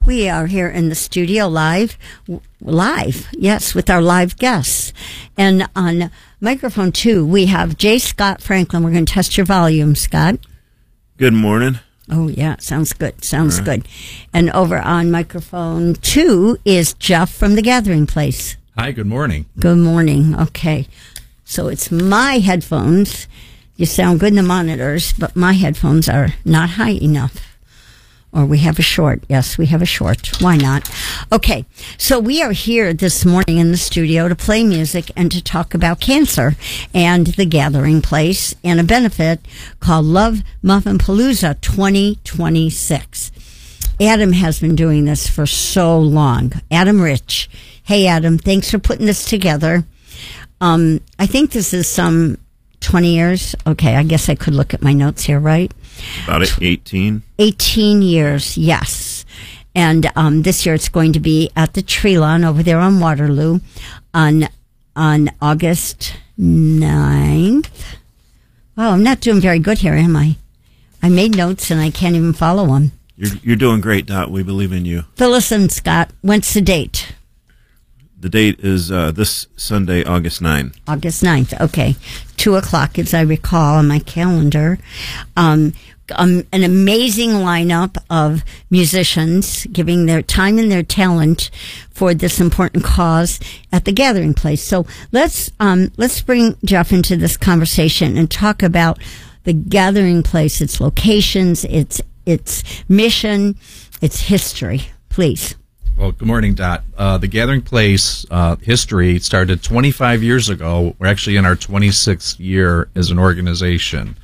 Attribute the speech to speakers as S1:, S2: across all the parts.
S1: We are here in the studio live, yes, with our live guests. And on microphone 2, we have J. Scott Franklin. We're going to test your volume, Scott.
S2: Good morning.
S1: Oh, yeah, sounds good, good. And over on microphone 2 is Jeff from The Gathering Place.
S3: Hi, good morning.
S1: Good morning, okay. So it's my headphones. You sound good in the monitors, but my headphones are not high enough. Or we have a short. Yes, we have a short. Why not? Okay, so we are here this morning in the studio to play music and to talk about cancer and The Gathering Place and a benefit called Love Muffin Palooza 2026. Adam has been doing this for so long. Adam Rich. Hey, Adam, thanks for putting this together. I think this is some 20 years. Okay, I guess I could look at my notes here, right?
S2: About 18.
S1: 18 years, yes. And this year it's going to be at the Tree Lawn over there on Waterloo on August 9th. Oh, I'm not doing very good here, am I? I made notes and I can't even follow them.
S2: You're doing great, Dot. We believe in you.
S1: Phyllis and Scott, when's the date?
S2: The date is this Sunday, August 9th.
S1: August 9th, okay. 2 o'clock, as I recall, on my calendar. An amazing lineup of musicians giving their time and their talent for this important cause at the Gathering Place. So let's bring Jeff into this conversation and talk about the Gathering Place, its locations, its mission, its history. Please.
S3: Well, good morning, Dot. The Gathering Place history started 25 years ago. We're actually in our 26th year as an organization.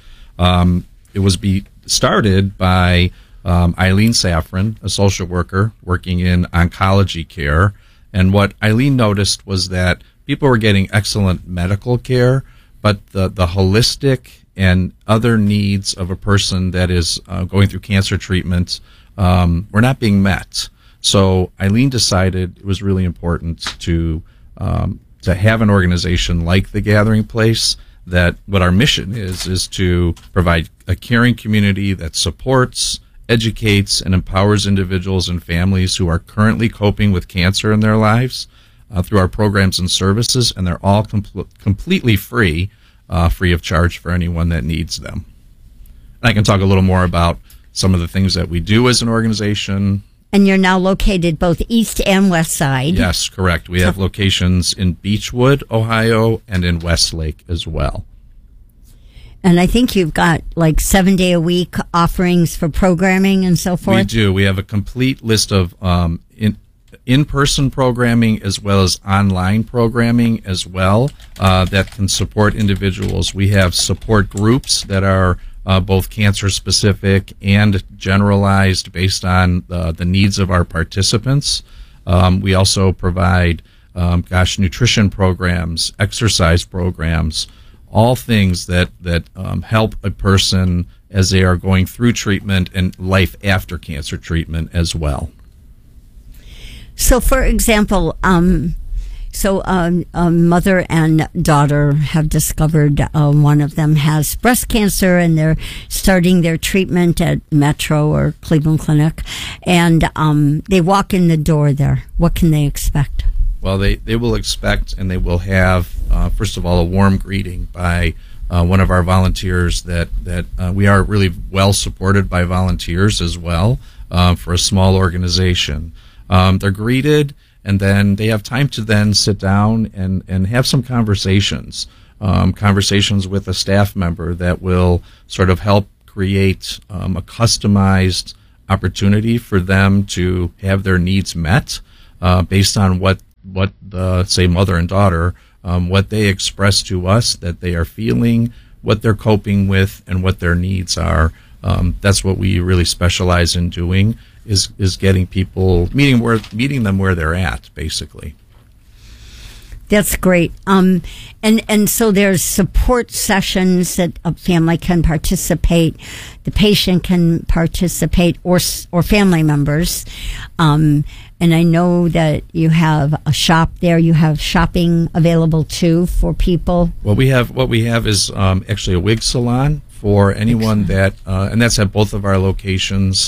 S3: It was started by Eileen Safran, a social worker working in oncology care. And what Eileen noticed was that people were getting excellent medical care, but the holistic and other needs of a person that is going through cancer treatment were not being met. So Eileen decided it was really important to have an organization like the Gathering Place, that what our mission is to provide a caring community that supports, educates, and empowers individuals and families who are currently coping with cancer in their lives through our programs and services, and they're all completely free of charge for anyone that needs them. And I can talk a little more about some of the things that we do as an organization.
S1: And you're now located both east and west side.
S3: Yes, correct. We have locations in Beechwood, Ohio, and in Westlake as well.
S1: And I think you've got like 7-day-a-week offerings for programming and so forth.
S3: We do. We have a complete list of in-person programming as well as online programming as well that can support individuals. We have support groups that are both cancer-specific and generalized based on the needs of our participants. We also provide, nutrition programs, exercise programs, all things that help a person as they are going through treatment and life after cancer treatment as well.
S1: So, for example, mother and daughter have discovered one of them has breast cancer, and they're starting their treatment at Metro or Cleveland Clinic, and they walk in the door there. What can they expect?
S3: Well, they will expect, and they will have, first of all, a warm greeting by one of our volunteers that we are really well supported by volunteers as well for a small organization. They're greeted, and then they have time to then sit down and have some conversations with a staff member that will sort of help create a customized opportunity for them to have their needs met based on what the, say, mother and daughter, what they express to us that they are feeling, what they're coping with, and what their needs are. That's what we really specialize in doing, is getting people, meeting them where they're at, basically.
S1: That's great. And so there's support sessions that a family can participate, the patient can participate, or family members. And I know that you have a shop there. You have shopping available too for people.
S3: Well, what we have is actually a wig salon for anyone that, and that's at both of our locations.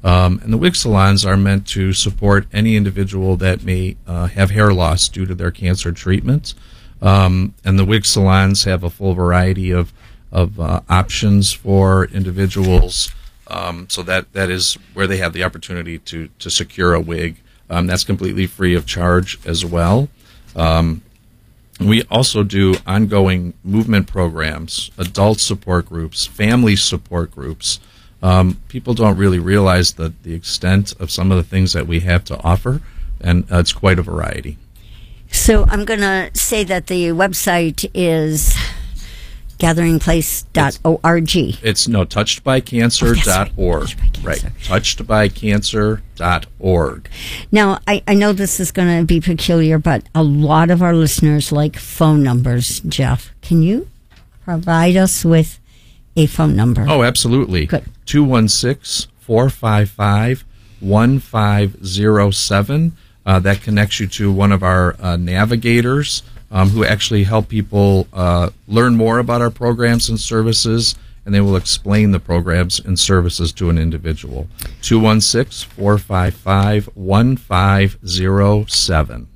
S3: And the wig salons are meant to support any individual that may have hair loss due to their cancer treatment. And the wig salons have a full variety of options for individuals. So that is where they have the opportunity to secure a wig. That's completely free of charge as well. We also do ongoing movement programs, adult support groups, family support groups. People don't really realize the extent of some of the things that we have to offer, and it's quite a variety.
S1: So I'm going to say that the website is gatheringplace.org.
S3: It's touchedbycancer.org. Right. Touchedbycancer.org.
S1: Now, I know this is going to be peculiar, but a lot of our listeners like phone numbers, Jeff. Can you provide us with a phone number?
S3: Oh, absolutely.
S1: Good.
S3: 216-455-1507. That connects you to one of our navigators who actually help people learn more about our programs and services, and they will explain the programs and services to an individual. 216-455-1507.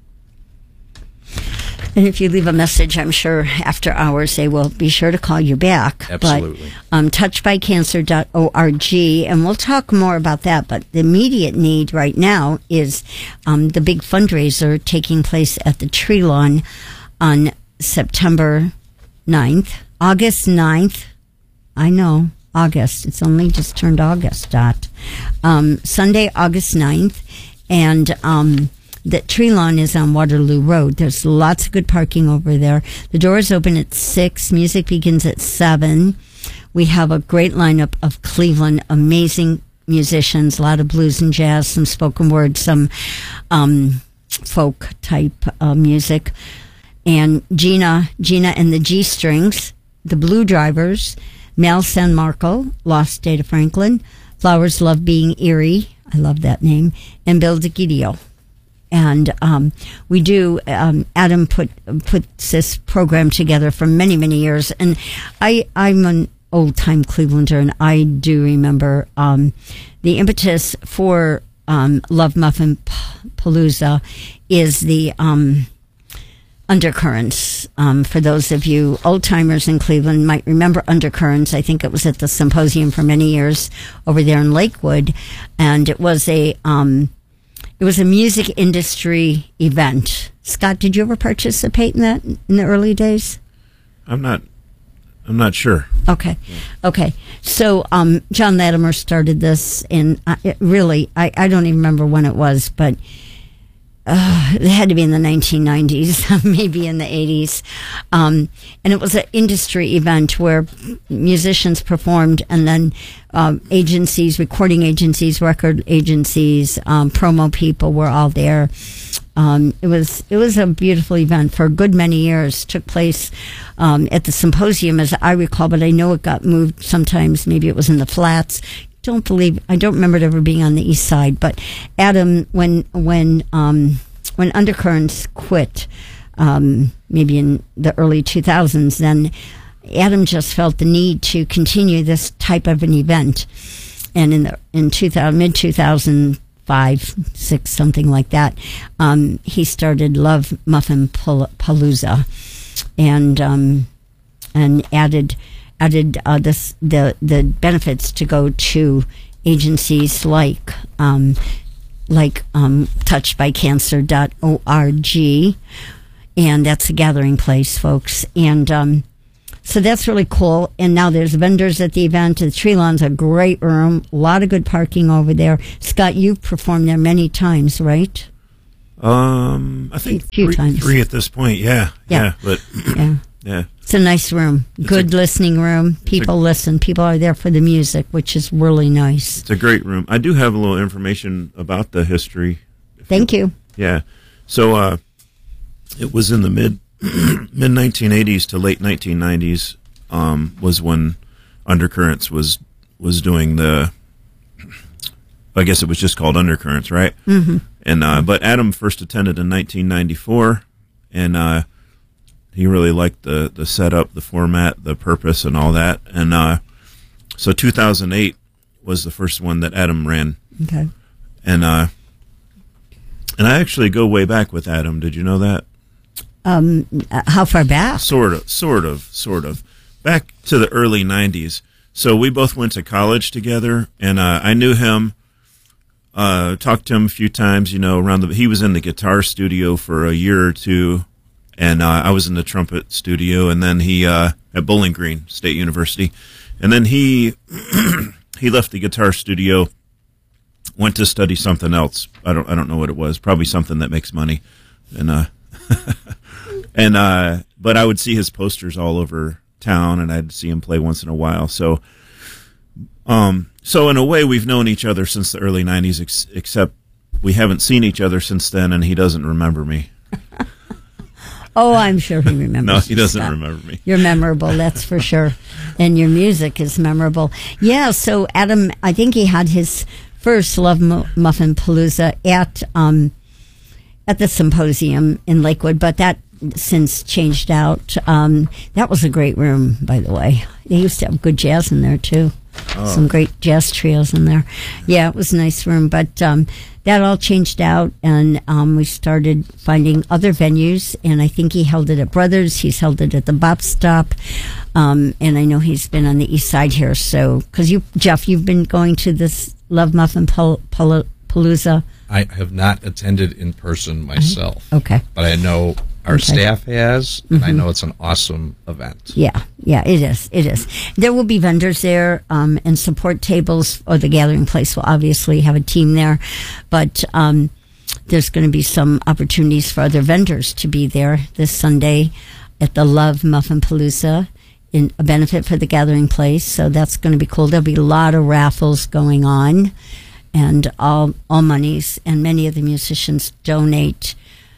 S1: And if you leave a message, I'm sure after hours they will be sure to call you back.
S3: Absolutely.
S1: But touchedbycancer.org, and we'll talk more about that. But the immediate need right now is the big fundraiser taking place at the Tree Lawn on September 9th, August 9th. I know, August. It's only just turned August, Sunday, August 9th. And the Tree Lawn is on Waterloo Road. There's lots of good parking over there. The doors open at 6. Music begins at 7. We have a great lineup of Cleveland, amazing musicians, a lot of blues and jazz, some spoken word, some folk type music. And Gina and the G Strings, the Blue Drivers, Mel San Marco, Lost Data Franklin, Flowers Love Being Eerie, I love that name, and Bill DeGidio. And we do, Adam puts this program together for many, many years. And I'm an old-time Clevelander, and I do remember the impetus for Love Muffin Palooza is the Undercurrents. For those of you old-timers in Cleveland might remember Undercurrents. I think it was at the Symposium for many years over there in Lakewood. And it was a music industry event. Scott, did you ever participate in that in the early days?
S2: I'm not sure.
S1: Okay. So, John Latimer started this in, I don't even remember when it was, but it had to be in the 1990s, maybe in the 80s. And it was an industry event where musicians performed, and then agencies, recording agencies, record agencies, promo people were all there. It was a beautiful event for a good many years. Took place at the Symposium, as I recall, but I know it got moved sometimes. Maybe it was in the Flats. I don't remember it ever being on the East Side. But Adam, when Undercurrents quit, maybe in the early 2000s, then Adam just felt the need to continue this type of an event. And in mid 2005, 6, something like that, he started Love Muffin Palooza, and added the benefits to go to agencies like touchedbycancer.org, and that's a gathering place, folks. And so that's really cool. And now there's vendors at the event. The Tree Lawn's a great room, a lot of good parking over there. Scott, you've performed there many times, right?
S2: I think
S1: a few times.
S2: 3 at this point. Yeah. But yeah.
S1: It's a nice room, good listening room. People listen. People are there for the music, which is really nice.
S2: It's a great room. I do have a little information about the history.
S1: Thank you.
S2: Yeah. So it was in the mid 1980s to late 1990s was when Undercurrents was doing the. I guess it was just called Undercurrents, right? Mm-hmm. And but Adam first attended in 1994, and he really liked the setup, the format, the purpose, and all that. And so 2008 was the first one that Adam ran
S1: Okay.
S2: And I actually go way back with Adam. Did you know that?
S1: How far back?
S2: Sort of. Back to the early 90s. So we both went to college together, and I knew him, talked to him a few times, he was in the guitar studio for a year or two, and I was in the trumpet studio, and then he, at Bowling Green State University, and then he left the guitar studio, went to study something else. I don't know what it was, probably something that makes money, and but I would see his posters all over town, and I'd see him play once in a while. So in a way, we've known each other since the early 90s, except we haven't seen each other since then, and he doesn't remember me.
S1: Oh, I'm sure he remembers.
S2: No, he doesn't
S1: stuff.
S2: remember me.
S1: You're memorable, that's for sure. And your music is memorable. Yeah, so Adam, I think he had his first Love Muffin Palooza at the Symposium in Lakewood, but that since changed out. That was a great room, by the way. They used to have good jazz in there, too.
S2: Oh.
S1: Some great jazz trios in there. Yeah, it was a nice room, but that all changed out, and we started finding other venues, and I think he held it at Brothers. He's held it at the Bop Stop, and I know he's been on the east side here. So, because Jeff, you've been going to this Love Muffin Palooza.
S3: I have not attended in person myself.
S1: Okay.
S3: But I know our staff has, and I know it's an awesome event.
S1: Yeah, it is. There will be vendors there, and support tables, or the gathering place will obviously have a team there, but there's going to be some opportunities for other vendors to be there this Sunday at the Love Muffin Palooza, in a benefit for the gathering place, so that's going to be cool. There'll be a lot of raffles going on, and all monies, and many of the musicians donate.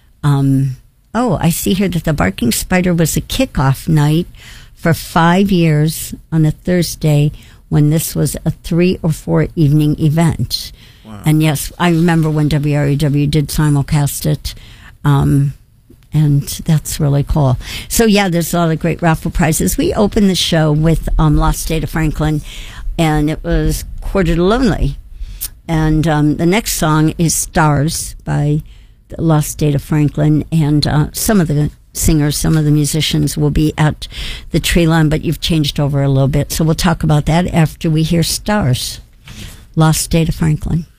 S1: I see here that the Barking Spider was a kickoff night for 5 years on a Thursday, when this was a 3 or 4 evening event.
S2: Wow.
S1: And yes, I remember when WREW did simulcast it, and that's really cool. So yeah, there's a lot of great raffle prizes. We opened the show with Lost State of Franklin, and it was Quarter to Lonely. And the next song is Stars by the Lost State of Franklin, and some of the singers, some of the musicians will be at the tree line, but you've changed over a little bit. So we'll talk about that after we hear Stars, Lost State of Franklin.